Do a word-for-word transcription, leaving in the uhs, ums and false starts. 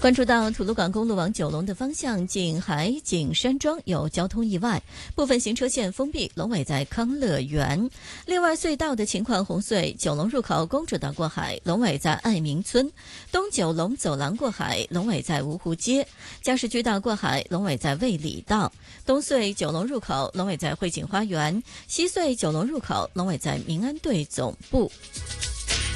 关注到吐鲁港公路往九龙的方向，近海景山庄有交通意外，部分行车线封闭，龙尾在康乐园。另外隧道的情况，红隧九龙入口公主道过海，龙尾在爱民村；东九龙走廊过海，龙尾在芜湖街；加士居道过海，龙尾在卫理道；东隧九龙入口，龙尾在汇景花园；西隧九龙入口，龙尾在民安队总部。